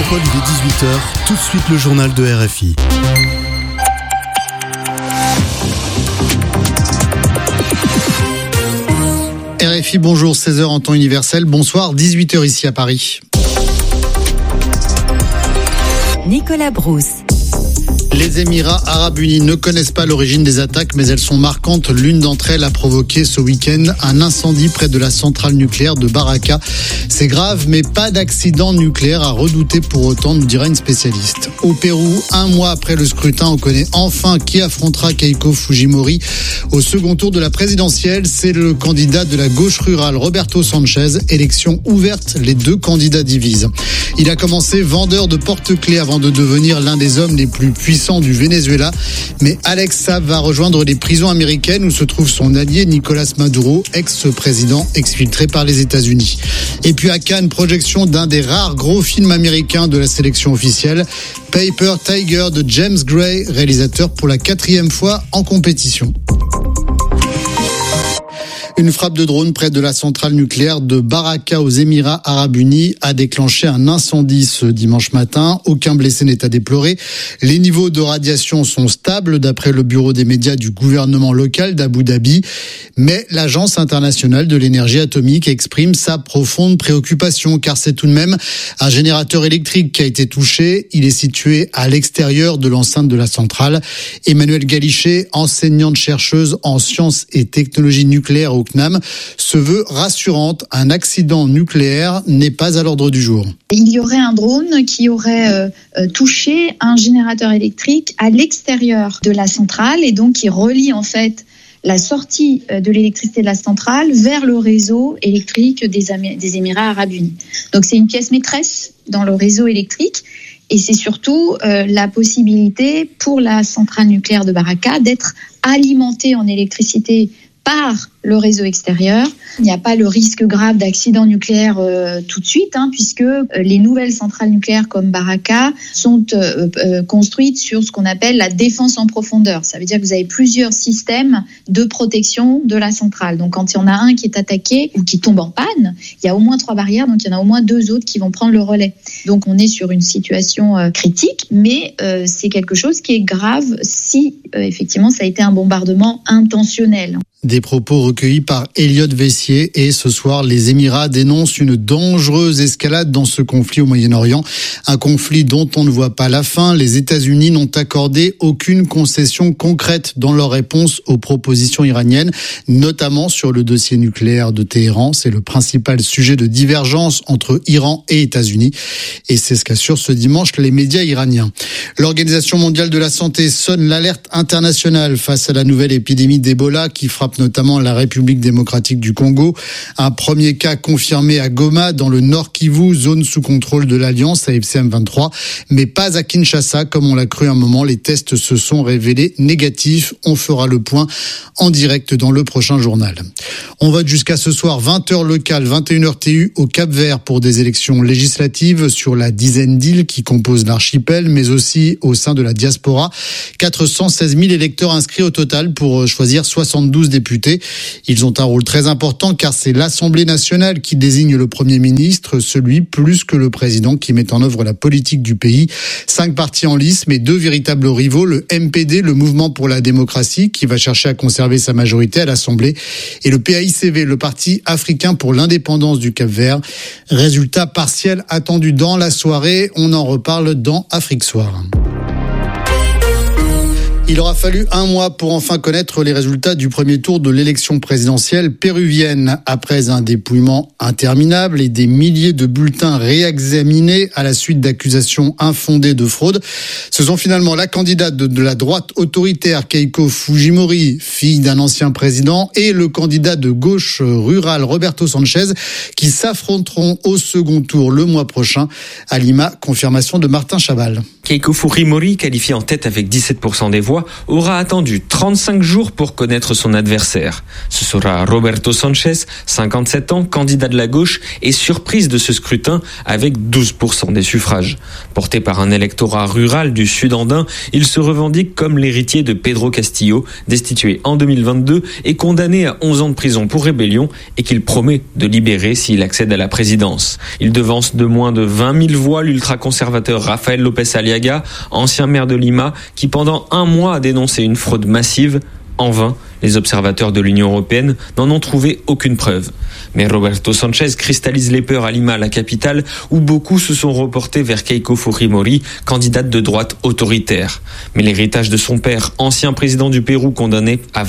Métropole, il est 18h. Tout de suite, le journal de RFI. RFI, bonjour, 16h en temps universel. Bonsoir, 18h ici à Paris. Nicolas Brousse. Les Émirats Arabes Unis ne connaissent pas l'origine des attaques, mais elles sont marquantes. L'une d'entre elles a provoqué ce week-end un incendie près de la centrale nucléaire de Baraka. C'est grave, mais pas d'accident nucléaire à redouter pour autant, nous dira une spécialiste. Au Pérou, un mois après le scrutin, on connaît enfin qui affrontera Keiko Fujimori au second tour de la présidentielle. C'est le candidat de la gauche rurale, Roberto Sanchez. Élection ouverte, les deux candidats divisent. Il a commencé vendeur de porte-clés avant de devenir l'un des hommes les plus puissants du Venezuela. Mais Alex Saab va rejoindre les prisons américaines où se trouve son allié Nicolas Maduro, ex-président exfiltré par les États-Unis. Et puis à Cannes, projection d'un des rares gros films américains de la sélection officielle, Paper Tiger de James Gray, réalisateur pour la 4e fois en compétition. Une frappe de drone près de la centrale nucléaire de Baraka aux Émirats Arabes Unis a déclenché un incendie ce dimanche matin. Aucun blessé n'est à déplorer. Les niveaux de radiation sont stables d'après le bureau des médias du gouvernement local d'Abu Dhabi. Mais l'Agence internationale de l'énergie atomique exprime sa profonde préoccupation car c'est tout de même un générateur électrique qui a été touché. Il est situé à l'extérieur de l'enceinte de la centrale. Emmanuelle Galichet, enseignante-chercheuse en sciences et technologies nucléaires au CNAM, se veut rassurante. Un accident nucléaire n'est pas à l'ordre du jour. Il y aurait un drone qui aurait touché un générateur électrique à l'extérieur de la centrale et donc qui relie en fait la sortie de l'électricité de la centrale vers le réseau électrique des Émirats Arabes Unis. Donc c'est une pièce maîtresse dans le réseau électrique et c'est surtout la possibilité pour la centrale nucléaire de Baraka d'être alimentée en électricité par le réseau extérieur. Il n'y a pas le risque grave d'accident nucléaire tout de suite, puisque les nouvelles centrales nucléaires comme Baraka sont construites sur ce qu'on appelle la défense en profondeur. Ça veut dire que vous avez plusieurs systèmes de protection de la centrale. Donc quand il y en a un qui est attaqué ou qui tombe en panne, il y a au moins 3 barrières, donc il y en a au moins 2 autres qui vont prendre le relais. Donc on est sur une situation critique, mais c'est quelque chose qui est grave si effectivement ça a été un bombardement intentionnel. Des propos recueillis par Elliot Vessier et ce soir, les Émirats dénoncent une dangereuse escalade dans ce conflit au Moyen-Orient. Un conflit dont on ne voit pas la fin. Les États-Unis n'ont accordé aucune concession concrète dans leur réponse aux propositions iraniennes, notamment sur le dossier nucléaire de Téhéran. C'est le principal sujet de divergence entre Iran et États-Unis. Et c'est ce qu'assurent ce dimanche les médias iraniens. L'Organisation mondiale de la santé sonne l'alerte internationale face à la nouvelle épidémie d'Ebola qui frappe notamment la République démocratique du Congo. Un premier cas confirmé à Goma, dans le Nord Kivu, zone sous contrôle de l'Alliance, AFCM 23, mais pas à Kinshasa, comme on l'a cru un moment. Les tests se sont révélés négatifs. On fera le point en direct dans le prochain journal. On vote jusqu'à ce soir, 20h locales, 21h TU au Cap-Vert pour des élections législatives sur la dizaine d'îles qui composent l'archipel, mais aussi au sein de la diaspora. 416 000 électeurs inscrits au total pour choisir 72 députés. Ils ont un rôle très important car c'est l'Assemblée nationale qui désigne le Premier ministre, celui plus que le président qui met en œuvre la politique du pays. 5 partis en lice, mais 2 véritables rivaux, le MPD, le Mouvement pour la démocratie, qui va chercher à conserver sa majorité à l'Assemblée, et le PAICV, le Parti africain pour l'indépendance du Cap-Vert. Résultat partiel attendu dans la soirée. On en reparle dans Afrique Soir. Il aura fallu un mois pour enfin connaître les résultats du premier tour de l'élection présidentielle péruvienne. Après un dépouillement interminable et des milliers de bulletins réexaminés à la suite d'accusations infondées de fraude, ce sont finalement la candidate de la droite autoritaire Keiko Fujimori, fille d'un ancien président, et le candidat de gauche rurale Roberto Sanchez qui s'affronteront au second tour le mois prochain. À Lima, confirmation de Martin Chaval. Keiko Fujimori, qualifiée en tête avec 17% des voix, fois, aura attendu 35 jours pour connaître son adversaire. Ce sera Roberto Sanchez, 57 ans, candidat de la gauche et surprise de ce scrutin avec 12% des suffrages. Porté par un électorat rural du sud andin, il se revendique comme l'héritier de Pedro Castillo, destitué en 2022 et condamné à 11 ans de prison pour rébellion et qu'il promet de libérer s'il accède à la présidence. Il devance de moins de 20 000 voix l'ultra-conservateur Rafael López Aliaga, ancien maire de Lima, qui pendant un mois a dénoncé une fraude massive. En vain, les observateurs de l'Union européenne n'en ont trouvé aucune preuve. Mais Roberto Sanchez cristallise les peurs à Lima, la capitale, où beaucoup se sont reportés vers Keiko Fujimori, candidate de droite autoritaire. Mais l'héritage de son père, ancien président du Pérou condamné à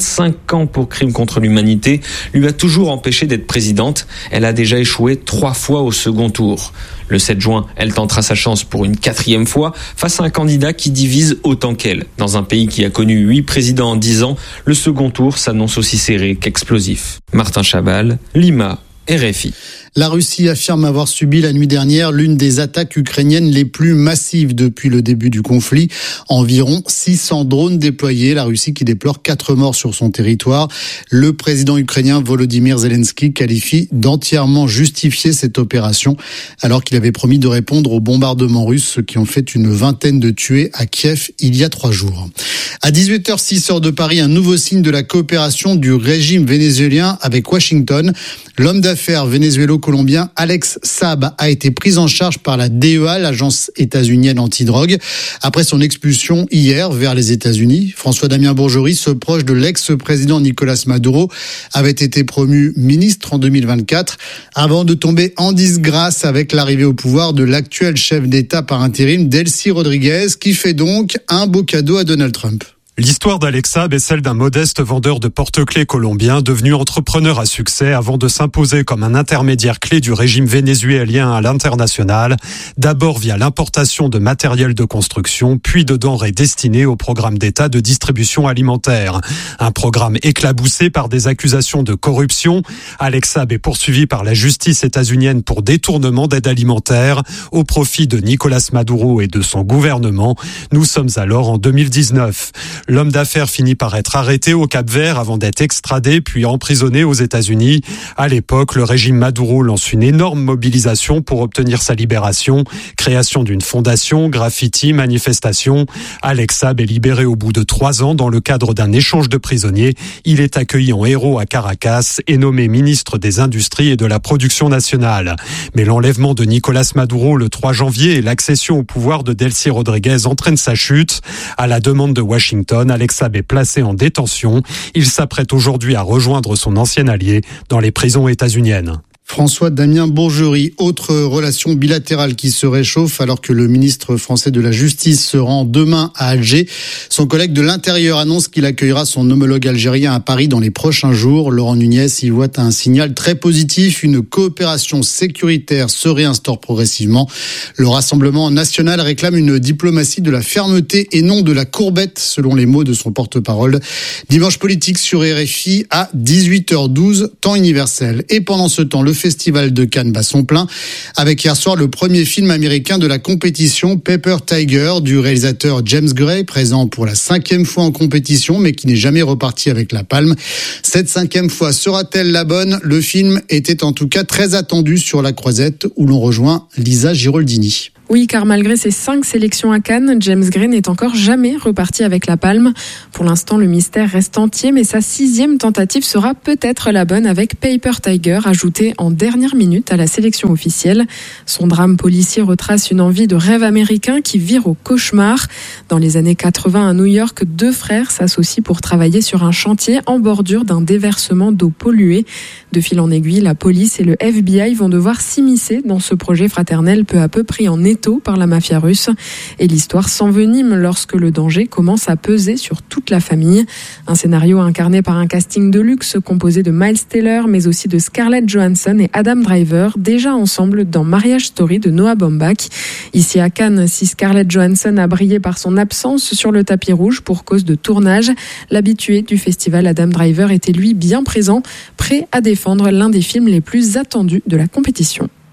25 ans pour crimes contre l'humanité, lui a toujours empêché d'être présidente. Elle a déjà échoué 3 fois au second tour. Le 7 juin, elle tentera sa chance pour une 4e fois face à un candidat qui divise autant qu'elle. Dans un pays qui a connu 8 présidents en 10 ans, le second tour s'annonce aussi serré qu'explosif. Martin Chabal, Lima, RFI. La Russie affirme avoir subi la nuit dernière l'une des attaques ukrainiennes les plus massives depuis le début du conflit. Environ 600 drones déployés. La Russie qui déplore 4 morts sur son territoire. Le président ukrainien Volodymyr Zelensky qualifie d'entièrement justifié cette opération alors qu'il avait promis de répondre aux bombardements russes qui ont fait une vingtaine de tués à Kiev il y a 3 jours. À 18h06 de Paris, un nouveau signe de la coopération du régime vénézuélien avec Washington. L'homme d'affaires vénézuélo-colombien Alex Saab a été pris en charge par la DEA, l'agence états-unienne antidrogue, après son expulsion hier vers les États-Unis. François-Damien Bourgerie, ce proche de l'ex-président Nicolás Maduro, avait été promu ministre en 2024 avant de tomber en disgrâce avec l'arrivée au pouvoir de l'actuel chef d'État par intérim, Delcy Rodríguez, qui fait donc un beau cadeau à Donald Trump. L'histoire d'Alex Saab est celle d'un modeste vendeur de porte-clés colombien devenu entrepreneur à succès avant de s'imposer comme un intermédiaire clé du régime vénézuélien à l'international, d'abord via l'importation de matériel de construction, puis de denrées destinées au programme d'État de distribution alimentaire. Un programme éclaboussé par des accusations de corruption. Alex Saab est poursuivi par la justice états-unienne pour détournement d'aide alimentaire au profit de Nicolás Maduro et de son gouvernement. Nous sommes alors en 2019. L'homme d'affaires finit par être arrêté au Cap-Vert avant d'être extradé puis emprisonné aux États-Unis. À l'époque, le régime Maduro lance une énorme mobilisation pour obtenir sa libération. Création d'une fondation, graffiti, manifestation. Alex Saab est libéré au bout de 3 ans dans le cadre d'un échange de prisonniers. Il est accueilli en héros à Caracas et nommé ministre des Industries et de la Production nationale. Mais l'enlèvement de Nicolás Maduro le 3 janvier et l'accession au pouvoir de Delcy Rodríguez entraînent sa chute. À la demande de Washington, Alex Saab est placé en détention. Il s'apprête aujourd'hui à rejoindre son ancien allié dans les prisons états-uniennes. François-Damien Bourgerie, autre relation bilatérale qui se réchauffe alors que le ministre français de la Justice se rend demain à Alger. Son collègue de l'Intérieur annonce qu'il accueillera son homologue algérien à Paris dans les prochains jours. Laurent Nunez y voit un signal très positif. Une coopération sécuritaire se réinstaure progressivement. Le Rassemblement national réclame une diplomatie de la fermeté et non de la courbette, selon les mots de son porte-parole. Dimanche politique sur RFI à 18h12, temps universel. Et pendant ce temps, le Festival de Cannes bat son plein avec hier soir le premier film américain de la compétition, Paper Tiger, du réalisateur James Gray, présent pour la 5e fois en compétition mais qui n'est jamais reparti avec la palme. Cette 5e fois sera-t-elle la bonne ? Le film était en tout cas très attendu sur la Croisette où l'on rejoint Lisa Giroldini. Oui, car malgré ses 5 sélections à Cannes, James Gray n'est encore jamais reparti avec la palme. Pour l'instant, le mystère reste entier, mais sa 6e tentative sera peut-être la bonne avec Paper Tiger, ajouté en dernière minute à la sélection officielle. Son drame policier retrace une envie de rêve américain qui vire au cauchemar. Dans les années 80 à New York, 2 frères s'associent pour travailler sur un chantier en bordure d'un déversement d'eau polluée. De fil en aiguille, la police et le FBI vont devoir s'immiscer dans ce projet fraternel peu à peu pris en étau par la mafia russe. Et l'histoire s'envenime lorsque le danger commence à peser sur toute la famille. Un scénario incarné par un casting de luxe composé de Miles Teller, mais aussi de Scarlett Johansson et Adam Driver, déjà ensemble dans Marriage Story de Noah Baumbach. Ici à Cannes, si Scarlett Johansson a brillé par son absence sur le tapis rouge pour cause de tournage, l'habitué du festival Adam Driver était lui bien présent, prêt à défendre l'un des films les plus attendus de la compétition.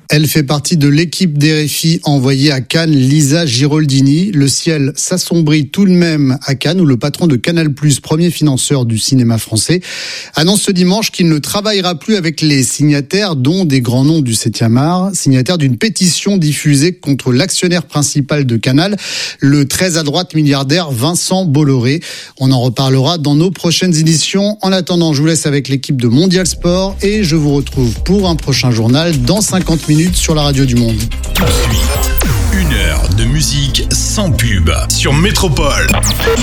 Elle fait partie de l'équipe d'RFI envoyée à Cannes, Lisa Giroldini. Le ciel s'assombrit tout de même à Cannes, où le patron de Canal+, premier financeur du cinéma français, annonce ce dimanche qu'il ne travaillera plus avec les signataires, dont des grands noms du 7e art, signataires d'une pétition diffusée contre l'actionnaire principal de Canal, le très à droite milliardaire Vincent Bolloré. On en reparlera dans nos prochaines éditions. En attendant, je vous laisse avec l'équipe de Mondial Sport et je vous retrouve pour un prochain journal dans 50 minutes sur la radio du Monde. Tout de suite, 1 heure de musique sans pub sur Métropole.